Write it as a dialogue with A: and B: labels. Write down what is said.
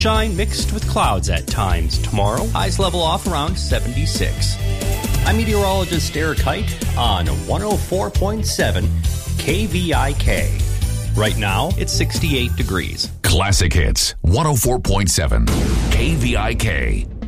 A: Shine mixed with clouds at times. Tomorrow, highs level off around 76. I'm meteorologist Eric Height on 104.7 KVIK. Right now, it's 68 degrees.
B: Classic Hits, 104.7 KVIK.